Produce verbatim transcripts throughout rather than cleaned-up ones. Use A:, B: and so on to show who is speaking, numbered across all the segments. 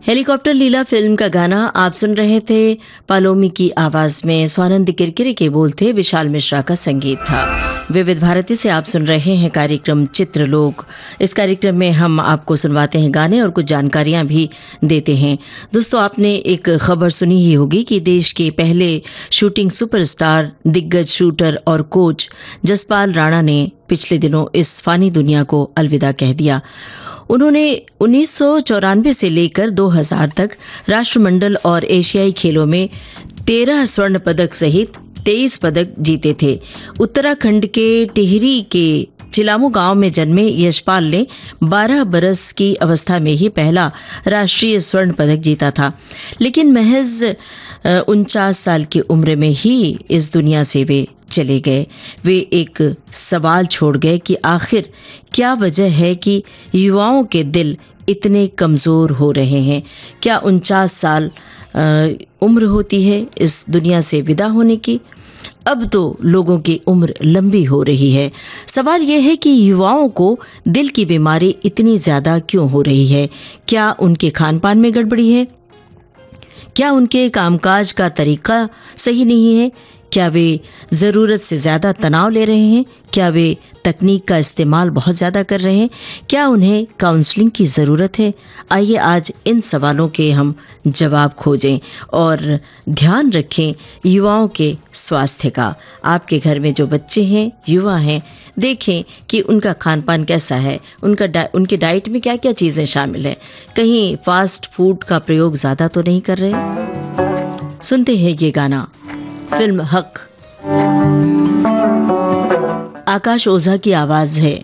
A: Helicopter लीला film का गाना आप सुन रहे थे। पालोमी की आवाज में स्वानंद किरकिरे के बोल थे, विशाल मिश्रा का संगीत था। विविध भारती से आप सुन रहे हैं कार्यक्रम चित्रलोक। इस कार्यक्रम में हम आपको सुनवाते हैं गाने और कुछ जानकारियां भी देते हैं। दोस्तों, आपने एक खबर सुनी ही होगी कि देश के पहले शूटिंग सुपरस्टार, दिग्गज शूटर और कोच जसपाल राणा ने पिछले दिनों इस फानी दुनिया को अलविदा कह दिया। उन्होंने उन्नीस सौ चौरानवे से लेकर दो हज़ार तक राष्ट्रमंडल और एशियाई खेलों में तेरह स्वर्ण पदक सहित तेईस पदक जीते थे। उत्तराखंड के टिहरी के चिलामू गांव में जन्मे यशपाल ने बारह बरस की अवस्था में ही पहला राष्ट्रीय स्वर्ण पदक जीता था, लेकिन महज उनचास साल की उम्र में ही इस दुनिया से वे चले गए। वे एक सवाल छोड़ गए कि आखिर क्या वजह है कि युवाओं के दिल इतने कमज़ोर हो रहे हैं। क्या उनचास साल उम्र होती है इस दुनिया से विदा होने की? अब तो लोगों की उम्र लंबी हो रही है। सवाल यह है कि युवाओं को दिल की बीमारी इतनी ज़्यादा क्यों हो रही है? क्या उनके खान पान में गड़बड़ी है? क्या उनके कामकाज का तरीका सही नहीं है? क्या वे ज़रूरत से ज़्यादा तनाव ले रहे हैं? क्या वे तकनीक का इस्तेमाल बहुत ज़्यादा कर रहे हैं? क्या उन्हें काउंसलिंग की ज़रूरत है? आइए आज इन सवालों के हम जवाब खोजें और ध्यान रखें युवाओं के स्वास्थ्य का। आपके घर में जो बच्चे हैं, युवा हैं, देखें कि उनका खान पान कैसा है, उनका डा, उनके डाइट में क्या क्या चीज़ें शामिल हैं। कहीं फास्ट फूड का प्रयोग ज़्यादा तो नहीं कर रहे? सुनते हैं ये गाना, फिल्म हक, आकाश ओझा की आवाज है,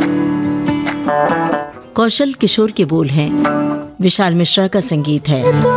A: कौशल किशोर के बोल हैं, विशाल मिश्रा का संगीत है।